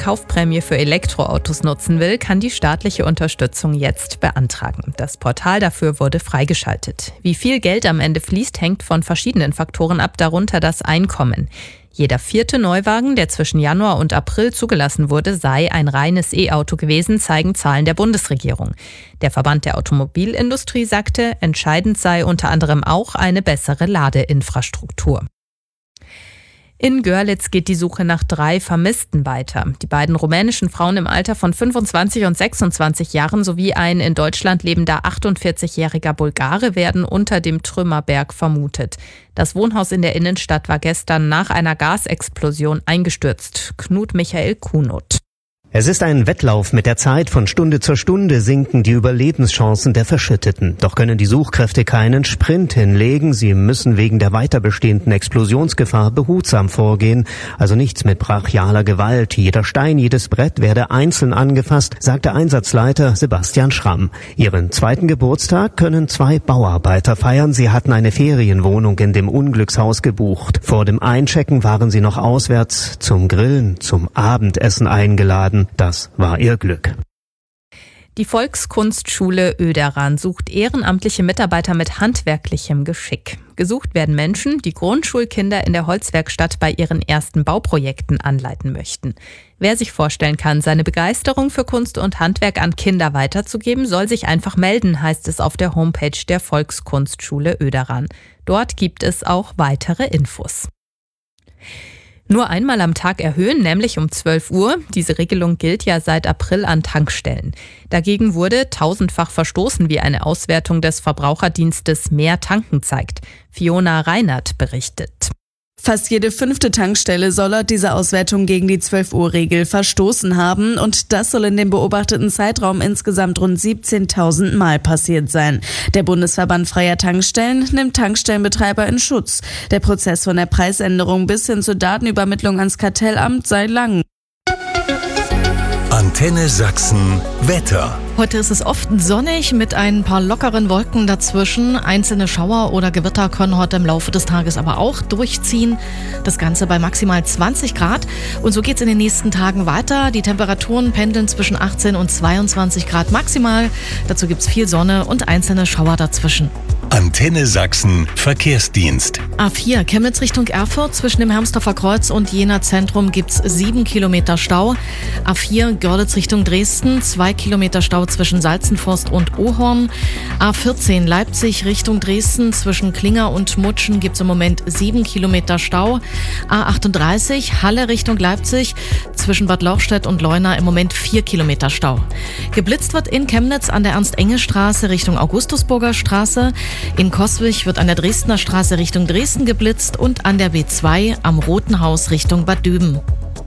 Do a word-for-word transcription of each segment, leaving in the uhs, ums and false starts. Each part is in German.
Kaufprämie für Elektroautos nutzen will, kann die staatliche Unterstützung jetzt beantragen. Das Portal dafür wurde freigeschaltet. Wie viel Geld am Ende fließt, hängt von verschiedenen Faktoren ab, darunter das Einkommen. Jeder vierte Neuwagen, der zwischen Januar und April zugelassen wurde, sei ein reines E-Auto gewesen, zeigen Zahlen der Bundesregierung. Der Verband der Automobilindustrie sagte, entscheidend sei unter anderem auch eine bessere Ladeinfrastruktur. In Görlitz geht die Suche nach drei Vermissten weiter. Die beiden rumänischen Frauen im Alter von fünfundzwanzig und sechsundzwanzig Jahren sowie ein in Deutschland lebender achtundvierzigjähriger Bulgare werden unter dem Trümmerberg vermutet. Das Wohnhaus in der Innenstadt war gestern nach einer Gasexplosion eingestürzt. Knut Michael Kunut. Es ist ein Wettlauf mit der Zeit. Von Stunde zur Stunde sinken die Überlebenschancen der Verschütteten. Doch können die Suchkräfte keinen Sprint hinlegen. Sie müssen wegen der weiter bestehenden Explosionsgefahr behutsam vorgehen. Also nichts mit brachialer Gewalt. Jeder Stein, jedes Brett werde einzeln angefasst, sagte Einsatzleiter Sebastian Schramm. Ihren zweiten Geburtstag können zwei Bauarbeiter feiern. Sie hatten eine Ferienwohnung in dem Unglückshaus gebucht. Vor dem Einchecken waren sie noch auswärts zum Grillen, zum Abendessen eingeladen. Das war ihr Glück. Die Volkskunstschule Oederan sucht ehrenamtliche Mitarbeiter mit handwerklichem Geschick. Gesucht werden Menschen, die Grundschulkinder in der Holzwerkstatt bei ihren ersten Bauprojekten anleiten möchten. Wer sich vorstellen kann, seine Begeisterung für Kunst und Handwerk an Kinder weiterzugeben, soll sich einfach melden, heißt es auf der Homepage der Volkskunstschule Oederan. Dort gibt es auch weitere Infos. Nur einmal am Tag erhöhen, nämlich um zwölf Uhr. Diese Regelung gilt ja seit April an Tankstellen. Dagegen wurde tausendfach verstoßen, wie eine Auswertung des Verbraucherdienstes Mehr Tanken zeigt. Fiona Reinert berichtet. Fast jede fünfte Tankstelle soll laut dieser Auswertung gegen die zwölf-Uhr-Regel verstoßen haben und das soll in dem beobachteten Zeitraum insgesamt rund siebzehntausend Mal passiert sein. Der Bundesverband Freier Tankstellen nimmt Tankstellenbetreiber in Schutz. Der Prozess von der Preisänderung bis hin zur Datenübermittlung ans Kartellamt sei lang. Antenne Sachsen Wetter. Heute ist es oft sonnig mit ein paar lockeren Wolken dazwischen. Einzelne Schauer oder Gewitter können heute im Laufe des Tages aber auch durchziehen. Das Ganze bei maximal zwanzig Grad. Und so geht es in den nächsten Tagen weiter. Die Temperaturen pendeln zwischen achtzehn und zweiundzwanzig Grad maximal. Dazu gibt es viel Sonne und einzelne Schauer dazwischen. Antenne Sachsen Verkehrsdienst. A vier Chemnitz Richtung Erfurt. Zwischen dem Hermsdorfer Kreuz und Jena Zentrum gibt es sieben Kilometer Stau. A vier Görlitz Richtung Dresden. zwei Kilometer Stau zwischen Salzenforst und Ohorn. A vierzehn Leipzig Richtung Dresden. Zwischen Klinger und Mutschen gibt es im Moment sieben Kilometer Stau. A achtunddreißig Halle Richtung Leipzig. Zwischen Bad Lauchstädt und Leuna im Moment vier Kilometer Stau. Geblitzt wird in Chemnitz an der Ernst-Enge-Straße Richtung Augustusburger Straße. In Coswig wird an der Dresdner Straße Richtung Dresden geblitzt und an der B zwei am Roten Haus Richtung Bad Düben.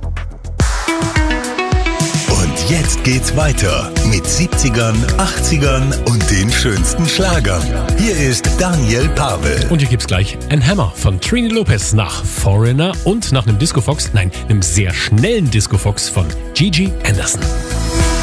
Und jetzt geht's weiter mit siebzigern, achtzigern und den schönsten Schlagern. Hier ist Daniel Pavel. Und hier gibt's gleich ein Hammer von Trini Lopez nach Foreigner und nach einem Disco Fox, nein, einem sehr schnellen Disco Fox von Gigi Anderson.